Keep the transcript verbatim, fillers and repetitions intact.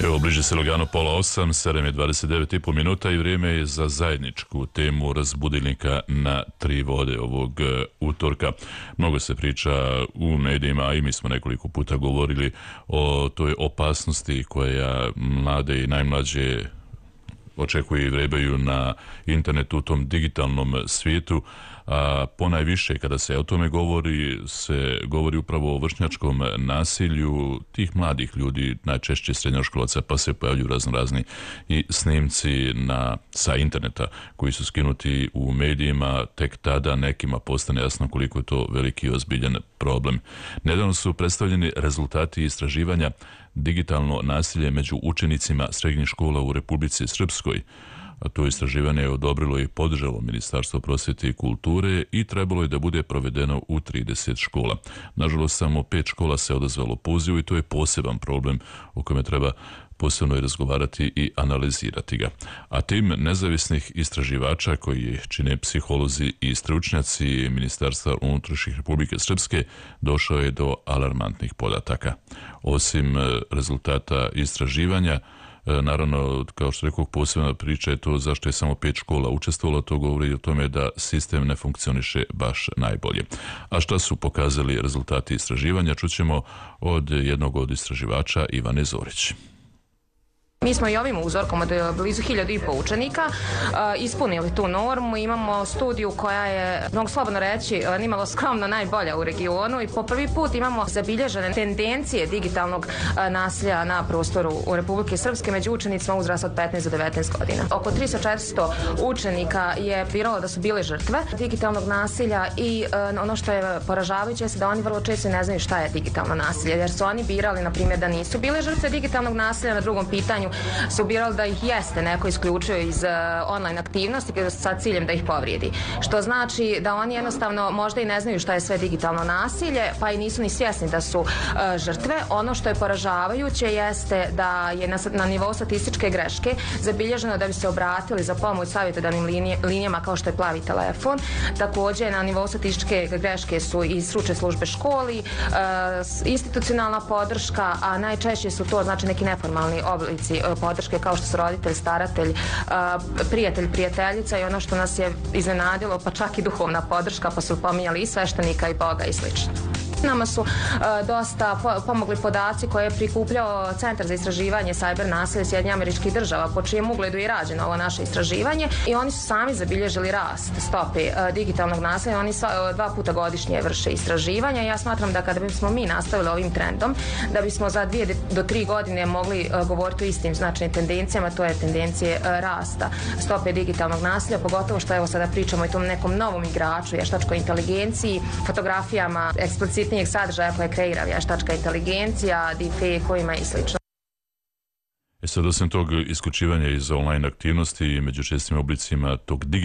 Evo, bliže se lagano pola osam, sedam je dvadeset devet i po minuta i vrijeme je za zajedničku temu razbudilnika na tri vode ovog utorka. Mnogo se priča u medijima, a i mi smo nekoliko puta govorili o toj opasnosti koja mlade i najmlađe očekuju i vrebaju na internetu u tom digitalnom svijetu, a ponajviše kada se o tome govori, se govori upravo o vršnjačkom nasilju tih mladih ljudi, najčešće srednjoškolaca, pa se pojavljuju razno razni i snimci na, sa interneta koji su skinuti u medijima, tek tada nekima postane jasno koliko je to veliki i ozbiljan problem. Nedavno su predstavljeni rezultati istraživanja digitalno nasilje među učenicima srednjih škola u Republici Srpskoj. A to istraživanje je odobrilo i podržalo Ministarstvo prosvjete i kulture i trebalo je da bude provedeno u trideset škola. Nažalost, samo pet škola se odazvalo pozivu i to je poseban problem o kojem treba posebno i razgovarati i analizirati ga. A tim nezavisnih istraživača koji čine psiholozi i stručnjaci Ministarstva unutrašnjih Republike Srpske došao je do alarmantnih podataka. Osim rezultata istraživanja, naravno, kao što rekao, posebna priča je to zašto je samo pet škola učestvovalo, to govori o tome da sistem ne funkcioniše baš najbolje. A šta su pokazali rezultati istraživanja, čućemo od jednog od istraživača, Ivane Zorić. Mi smo i ovim uzorkom od blizu hiljadu i po učenika ispunili tu normu. Imamo studiju koja je, mogu slobodno reći, nimalo skromno najbolja u regionu i po prvi put imamo zabilježene tendencije digitalnog nasilja na prostoru u Republike Srpske među učenicima uzrasta od petnaest do devetnaest godina. Oko tristo do četiristo učenika je biralo da su bile žrtve digitalnog nasilja i ono što je poražavajuće je da oni vrlo često ne znaju šta je digitalno nasilje, jer su oni birali, na primjer, da nisu bile žrtve digitalnog nasilja, na drugom pitanju su birali da ih jeste neko isključio iz uh, online aktivnosti sa ciljem da ih povrijedi. Što znači da oni jednostavno možda i ne znaju šta je sve digitalno nasilje, pa i nisu ni svjesni da su uh, žrtve. Ono što je poražavajuće jeste da je na, na nivou statističke greške zabilježeno da bi se obratili za pomoć savjetodavnim linije, linijama kao što je plavi telefon. Također na nivou statističke greške su i stručne službe školi, uh, institucionalna podrška, a najčešće su to znači neki neformalni oblici podrške kao što su roditelj, staratelj, prijatelj, prijateljica i ono što nas je iznenadilo, pa čak i duhovna podrška, pa su pominjali i sveštenika i Boga i slično. Nama su uh, dosta po pomogli podaci koje je prikupljao Centar za istraživanje sajber nasilja Sjedinjenih Američkih Država, po čijem ugledu je rađeno ovo naše istraživanje, i oni su sami zabilježili rast stope uh, digitalnog nasilja. Oni sa, uh, dva puta godišnje vrše istraživanja i ja smatram da kada bismo mi nastavili ovim trendom, da bismo za dvije do tri godine mogli uh, govoriti o istim značajnim tendencijama, to je tendencije uh, rasta stope digitalnog nasilja, pogotovo što evo sada pričamo i tom nekom novom igraču, vještačkoj inteligenciji, fotografijama eksplicitnih sadržaja koje kreira vještačka inteligencija, deepfake-ovima i slično. E sad, osim tog isključivanja iz online aktivnosti među čestim oblicima tog digitalnog